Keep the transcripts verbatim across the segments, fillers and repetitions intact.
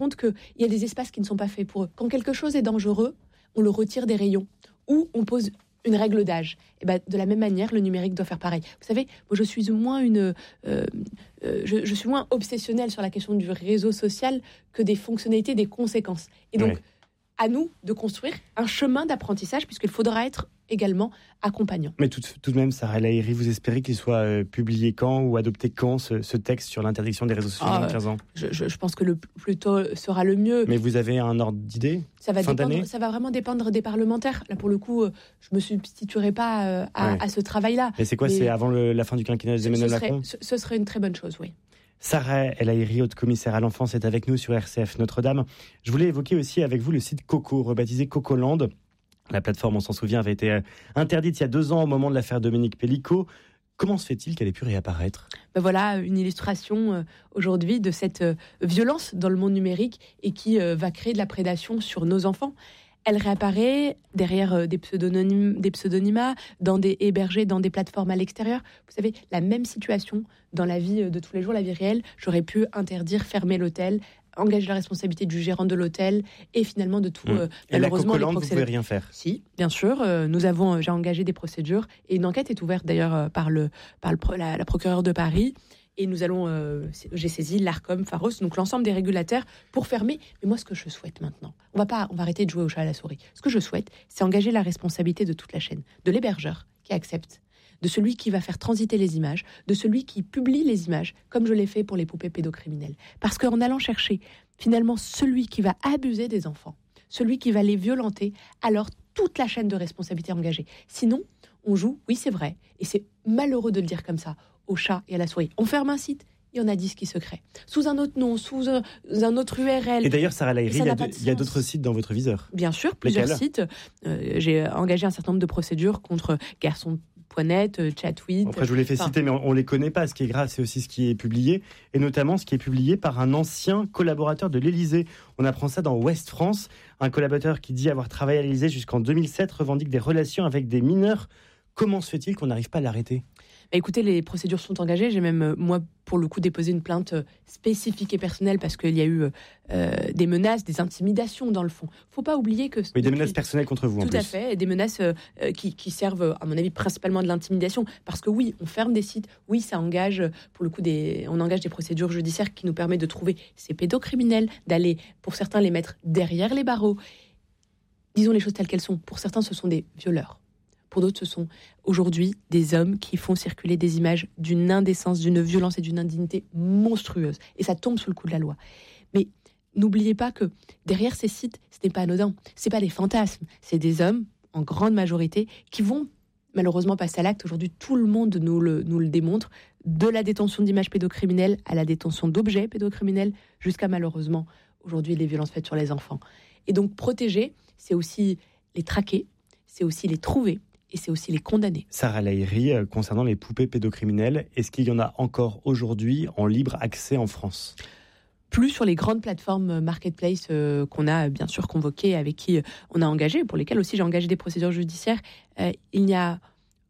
compte qu'il y a des espaces qui ne sont pas faits pour eux. Quand quelque chose est dangereux, on le retire des rayons ou on pose une règle d'âge. Et ben, de la même manière, le numérique doit faire pareil. Vous savez, moi, je suis moins une, euh, euh, je, je suis moins obsessionnelle sur la question du réseau social que des fonctionnalités, des conséquences. Et donc, ouais. à nous de construire un chemin d'apprentissage, puisqu'il faudra être également accompagnant. Mais tout, tout de même, Sarah El Haïry, vous espérez qu'il soit euh, publié quand ou adopté quand, ce, ce texte sur l'interdiction des réseaux sociaux ah, dans quinze ans? je, je, je pense que le plus tôt sera le mieux. Mais vous avez un ordre d'idée? Ça va, fin dépendre, d'année ça va vraiment dépendre des parlementaires. Là, pour le coup, je ne me substituerai pas euh, à, ouais. à ce travail-là. Mais c'est quoi? Mais c'est avant le, la fin du quinquennat d'Emmanuel Macron? ce, ce serait une très bonne chose, oui. Sarah El Haïry, haute commissaire à l'enfance, est avec nous sur R C F Notre-Dame. Je voulais évoquer aussi avec vous le site Coco, rebaptisé Cocoland. La plateforme, on s'en souvient, avait été interdite il y a deux ans au moment de l'affaire Dominique Pellicot. Comment se fait-il qu'elle ait pu réapparaître ? Ben voilà une illustration euh, aujourd'hui de cette euh, violence dans le monde numérique et qui euh, va créer de la prédation sur nos enfants. Elle réapparaît derrière euh, des, pseudonymes, des pseudonymes, dans des hébergés, dans des plateformes à l'extérieur. Vous savez, la même situation dans la vie de tous les jours, la vie réelle. J'aurais pu interdire, fermer l'hôtel, engager la responsabilité du gérant de l'hôtel et finalement de tout. Mmh. Euh, et malheureusement, la Cocoland, vous ne pouvez rien faire. Si, bien sûr. Euh, nous avons, euh, j'ai engagé des procédures et une enquête est ouverte d'ailleurs euh, par le par le la, la procureure de Paris. Et nous allons, euh, j'ai saisi l'Arcom, Pharos, donc l'ensemble des régulateurs pour fermer. Mais moi, ce que je souhaite maintenant, on va pas, on va arrêter de jouer au chat à la souris. Ce que je souhaite, c'est engager la responsabilité de toute la chaîne, de l'hébergeur qui accepte, de celui qui va faire transiter les images, de celui qui publie les images, comme je l'ai fait pour les poupées pédocriminelles. Parce qu'en allant chercher finalement celui qui va abuser des enfants, celui qui va les violenter, alors toute la chaîne de responsabilité engagée. Sinon, on joue, oui c'est vrai, et c'est malheureux de le dire comme ça, au chat et à la souris. On ferme un site, il y en a dix qui se créent. Sous un autre nom, sous un, un autre U R L. Et d'ailleurs, Sarah El Haïry, il, de, il y a d'autres sites dans votre viseur. Bien sûr, plusieurs Lesquels sites. Euh, j'ai engagé un certain nombre de procédures contre Garçon point net, Chatweet. Après, je vous les fais enfin, citer, mais on ne les connaît pas. Ce qui est grave, c'est aussi ce qui est publié, et notamment ce qui est publié par un ancien collaborateur de l'Élysée. On apprend ça dans Ouest France. Un collaborateur qui dit avoir travaillé à l'Élysée jusqu'en deux mille sept revendique des relations avec des mineurs. Comment se fait-il qu'on n'arrive pas à l'arrêter ? Bah écoutez, les procédures sont engagées. J'ai même, moi, pour le coup, déposé une plainte spécifique et personnelle parce qu'il y a eu euh, des menaces, des intimidations dans le fond. Il ne faut pas oublier que... Oui, des menaces personnelles contre vous, en plus. Tout à fait, et des menaces euh, qui, qui servent, à mon avis, principalement de l'intimidation. Parce que oui, on ferme des sites, oui, ça engage, pour le coup, des, on engage des procédures judiciaires qui nous permettent de trouver ces pédocriminels, d'aller, pour certains, les mettre derrière les barreaux. Disons les choses telles qu'elles sont. Pour certains, ce sont des violeurs. Pour d'autres, ce sont aujourd'hui des hommes qui font circuler des images d'une indécence, d'une violence et d'une indignité monstrueuse. Et ça tombe sous le coup de la loi. Mais n'oubliez pas que derrière ces sites, ce n'est pas anodin. Ce n'est pas des fantasmes. C'est des hommes, en grande majorité, qui vont malheureusement passer à l'acte. Aujourd'hui, tout le monde nous le, nous le démontre. De la détention d'images pédocriminelles à la détention d'objets pédocriminels, jusqu'à malheureusement, aujourd'hui, les violences faites sur les enfants. Et donc, protéger, c'est aussi les traquer, c'est aussi les trouver. Et c'est aussi les condamner. Sarah El Haïry, euh, concernant les poupées pédocriminelles, est-ce qu'il y en a encore aujourd'hui en libre accès en France ? Plus sur les grandes plateformes marketplace euh, qu'on a bien sûr convoquées, avec qui euh, on a engagé, pour lesquelles aussi j'ai engagé des procédures judiciaires, euh, il n'y a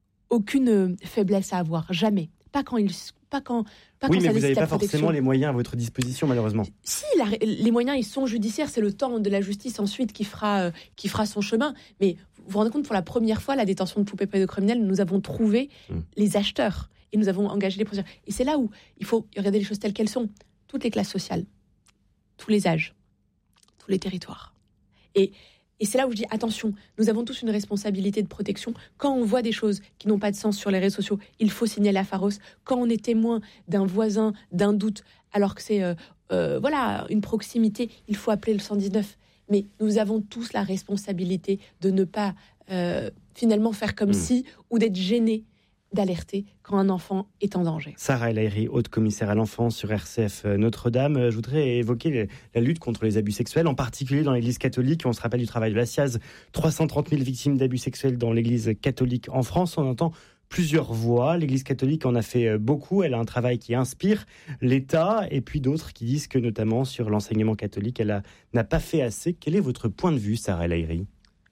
aucune faiblesse à avoir, jamais. Pas quand il... Pas quand, pas oui, quand mais ça vous n'avez pas protection. forcément les moyens à votre disposition, malheureusement. Si, la, les moyens, ils sont judiciaires, c'est le temps de la justice ensuite qui fera, euh, qui fera son chemin. Mais vous vous rendez compte, pour la première fois, la détention de poupées pédocriminelles, nous avons trouvé mmh. les acheteurs et nous avons engagé les procédures. Et c'est là où il faut regarder les choses telles qu'elles sont. Toutes les classes sociales, tous les âges, tous les territoires. Et... Et c'est là où je dis, attention, nous avons tous une responsabilité de protection. Quand on voit des choses qui n'ont pas de sens sur les réseaux sociaux, il faut signaler à Pharos. Quand on est témoin d'un voisin, d'un doute, alors que c'est euh, euh, voilà, une proximité, il faut appeler le cent dix-neuf. Mais nous avons tous la responsabilité de ne pas euh, finalement faire comme mmh. si, ou d'être gênés d'alerter quand un enfant est en danger. Sarah El Haïry, haute commissaire à l'enfance sur R C F Notre-Dame. Je voudrais évoquer la lutte contre les abus sexuels, en particulier dans l'Église catholique. On se rappelle du travail de la S I A Z, trois cent trente mille victimes d'abus sexuels dans l'Église catholique en France. On entend plusieurs voix. L'Église catholique en a fait beaucoup. Elle a un travail qui inspire l'État, et puis d'autres qui disent que, notamment sur l'enseignement catholique, elle a, n'a pas fait assez. Quel est votre point de vue, Sarah El Haïry ?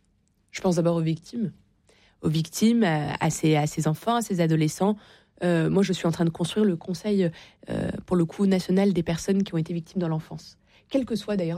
Je pense d'abord aux victimes. aux victimes, à ces, à ces enfants, à ces adolescents. Euh, moi, je suis en train de construire le conseil, euh, pour le coup, national des personnes qui ont été victimes dans l'enfance, quel que soit d'ailleurs